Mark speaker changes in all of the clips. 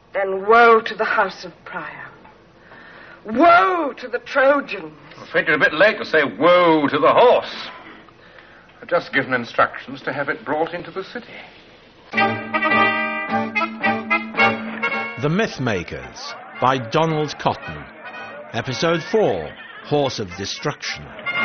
Speaker 1: Then woe to the house of Priam. Woe to the Trojans.
Speaker 2: I'm afraid you're a bit late to say woe to the horse. I've just given instructions to have it brought into the city.
Speaker 3: The Mythmakers by Donald Cotton. Episode 4, Horse of Destruction.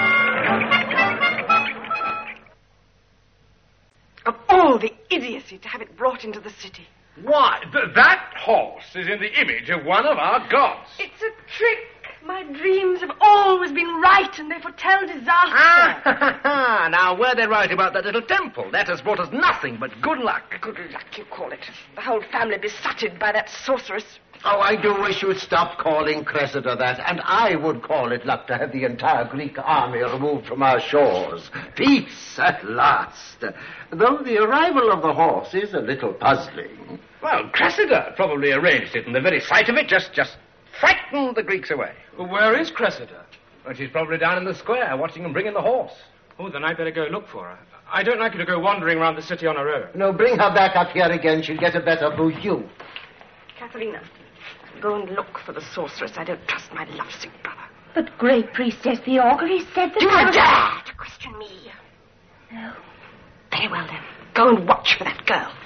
Speaker 1: Of all the idiocy to have it brought into the city.
Speaker 2: Why, that horse is in the image of one of our gods.
Speaker 1: It's a trick. My dreams have always been right, and they foretell disaster.
Speaker 2: Now, were they right about that little temple? That has brought us nothing but good luck.
Speaker 1: Good luck, you call it. The whole family besotted by that sorceress.
Speaker 4: Oh, I do wish you'd stop calling Cressida that, and I would call it luck to have the entire Greek army removed from our shores. Peace at last. Though the arrival of the horse is a little puzzling.
Speaker 2: Well, Cressida probably arranged it, and the very sight of it just frightened the Greeks away.
Speaker 5: Well, where is Cressida?
Speaker 2: Well, she's probably down in the square watching them bring in the horse.
Speaker 5: Oh, then I'd better go look for her. I don't like her to go wandering around the city on her own.
Speaker 4: No, bring her back up here again. She'll get a better view.
Speaker 1: Katharina, go and look for the sorceress. I don't trust my lovesick brother.
Speaker 6: But Great Priestess, the augury said that...
Speaker 1: Do you dare to question me?
Speaker 6: No.
Speaker 1: Very well, then. Go and watch for that girl.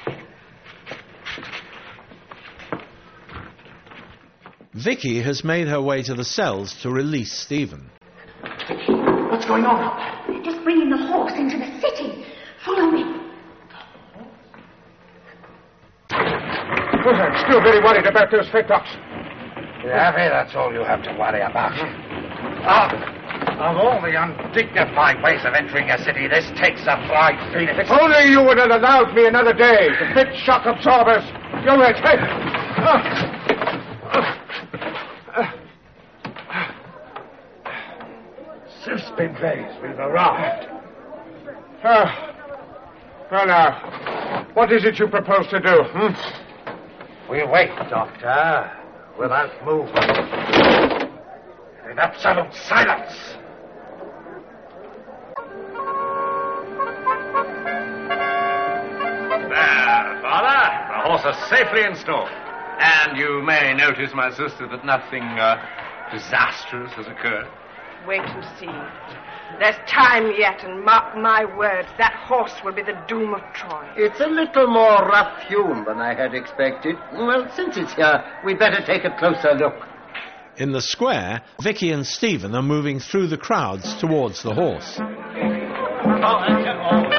Speaker 3: Vicky has made her way to the cells to release Stephen.
Speaker 4: Vicky, what's going on out there?
Speaker 6: They're just bringing the horse into the city. Follow me.
Speaker 7: I'm still very worried about those fake ducks.
Speaker 2: Abby, that's all you have to worry about. Of all the undignified ways of entering a city, this takes a flight, Phoenix.
Speaker 7: If only you would have allowed me another day to fit shock absorbers. Go ahead, hey.
Speaker 2: Suspenders, we've arrived.
Speaker 7: Well now, what is it you propose to do,
Speaker 2: We wait, Doctor, without movement. In absolute silence. There, Father. The horse is safely installed. And you may notice, my sister, that nothing disastrous has occurred.
Speaker 1: Wait and see. There's time yet, and mark my words, that horse will be the doom of Troy.
Speaker 4: It's a little more rough-hewn than I had expected. Well, since it's here, we'd better take a closer look.
Speaker 3: In the square, Vicky and Stephen are moving through the crowds towards the horse.